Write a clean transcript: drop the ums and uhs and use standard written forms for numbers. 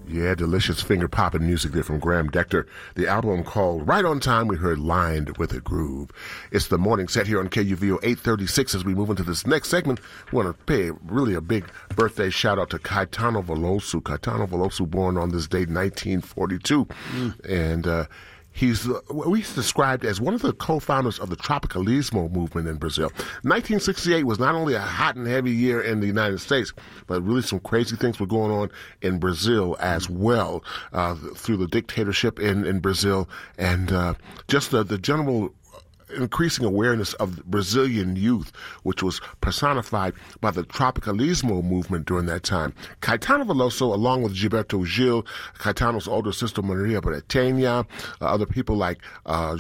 Yeah, delicious finger-popping music there from Graham Dector. The album called Right on Time, we heard Lined with a Groove. It's the morning set here on KUVO 836. As we move into this next segment, we want to pay really a big birthday shout-out to Caetano Veloso. Caetano Veloso, born on this date, 1942. And he's he's described as one of the co-founders of the Tropicalismo movement in Brazil. 1968 was not only a hot and heavy year in the United States, but really some crazy things were going on in Brazil as well, through the dictatorship in Brazil and just the general increasing awareness of Brazilian youth, which was personified by the Tropicalismo movement during that time. Caetano Veloso, along with Gilberto Gil, Caetano's older sister Maria Bethânia, other people like